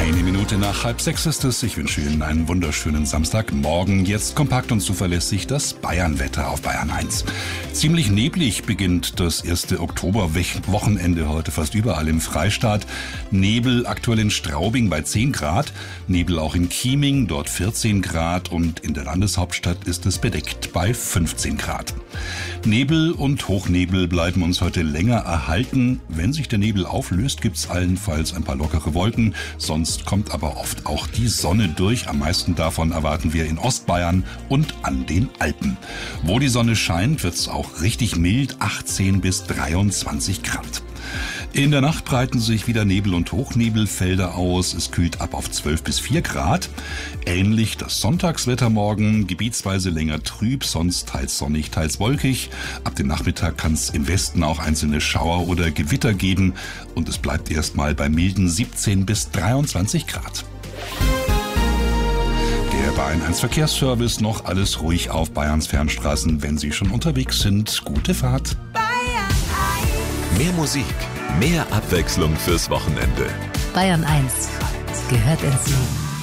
Eine Minute nach 5:30 ist es. Ich wünsche Ihnen einen wunderschönen Samstagmorgen. Jetzt kompakt und zuverlässig das Bayernwetter auf Bayern 1. Ziemlich neblig beginnt das erste Oktoberwochenende heute fast überall im Freistaat. Nebel aktuell in Straubing bei 10 Grad, Nebel auch in Chieming, dort 14 Grad und in der Landeshauptstadt ist es bedeckt bei 15 Grad. Nebel und Hochnebel bleiben uns heute länger erhalten. Wenn sich der Nebel auflöst, gibt's allenfalls ein paar lockere Wolken. Sonst kommt aber oft auch die Sonne durch. Am meisten davon erwarten wir in Ostbayern und an den Alpen. Wo die Sonne scheint, wird's auch richtig mild, 18 bis 23 Grad. In der Nacht breiten sich wieder Nebel- und Hochnebelfelder aus. Es kühlt ab auf 12 bis 4 Grad. Ähnlich das Sonntagswetter morgen, gebietsweise länger trüb, sonst teils sonnig, teils wolkig. Ab dem Nachmittag kann es im Westen auch einzelne Schauer oder Gewitter geben. Und es bleibt erstmal bei milden 17 bis 23 Grad. Der Bayern 1 Verkehrsservice, noch alles ruhig auf Bayerns Fernstraßen. Wenn Sie schon unterwegs sind, gute Fahrt. Mehr Musik, mehr Abwechslung fürs Wochenende. Bayern 1 gehört ins Leben.